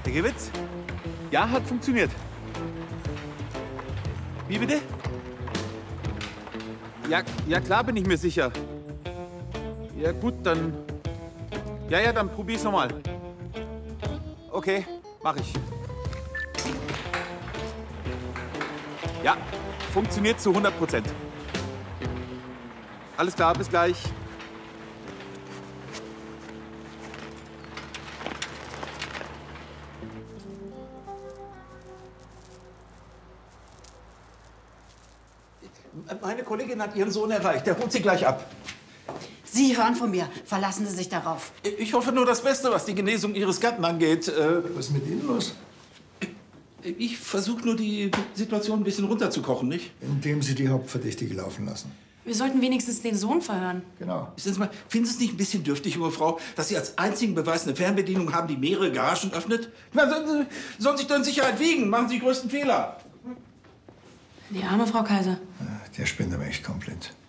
Herr Gewitz? Ja, hat funktioniert. Wie bitte? Ja, klar bin ich mir sicher. Ja, gut, dann... Ja, dann probier's nochmal. Okay, mach ich. Ja, funktioniert zu 100%. Alles klar, bis gleich. Meine Kollegin hat ihren Sohn erreicht. Der holt sie gleich ab. Sie hören von mir. Verlassen Sie sich darauf. Ich hoffe nur das Beste, was die Genesung Ihres Gatten angeht. Was ist mit Ihnen los? Ich versuche nur, die Situation ein bisschen runterzukochen, nicht? Indem Sie die Hauptverdächtige laufen lassen. Wir sollten wenigstens den Sohn verhören. Genau. Finden Sie es nicht ein bisschen dürftig, junge Frau, dass Sie als einzigen Beweis eine Fernbedienung haben, die mehrere Garagen öffnet? Na, sollen sich doch in Sicherheit wiegen. Machen Sie die größten Fehler. Die arme Frau Kaiser. Der spinnt aber echt komplett.